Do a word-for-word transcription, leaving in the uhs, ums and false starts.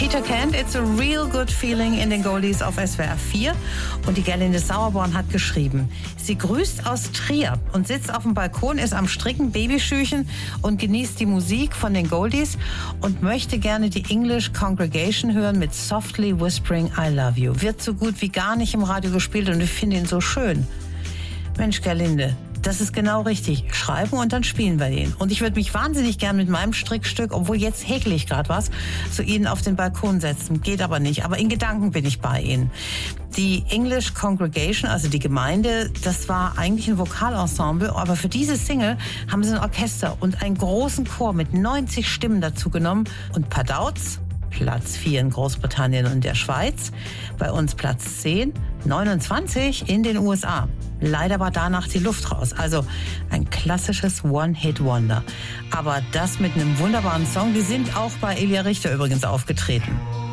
Peter Kent, It's a Real Good Feeling in den Goldies auf S W R vier. Und die Gerlinde Sauerborn hat geschrieben, sie grüßt aus Trier und sitzt auf dem Balkon, ist am Stricken, Babyschüchen und genießt die Musik von den Goldies und möchte gerne die English Congregation hören mit Softly Whispering I Love You. Wird so gut wie gar nicht im Radio gespielt und ich finde ihn so schön. Mensch, Gerlinde, das ist genau richtig. Schreiben und dann spielen wir den. Und ich würde mich wahnsinnig gern mit meinem Strickstück, obwohl jetzt häkel ich gerade was, zu Ihnen auf den Balkon setzen. Geht aber nicht. Aber in Gedanken bin ich bei Ihnen. Die English Congregation, also die Gemeinde, das war eigentlich ein Vokalensemble. Aber für diese Single haben sie ein Orchester und einen großen Chor mit neunzig Stimmen dazu genommen. Und Padauts, Platz vier in Großbritannien und der Schweiz. Bei uns Platz zehn, neunundzwanzig in den U S A. Leider war danach die Luft raus. Also ein klassisches One-Hit-Wonder. Aber das mit einem wunderbaren Song. Die sind auch bei Elia Richter übrigens aufgetreten.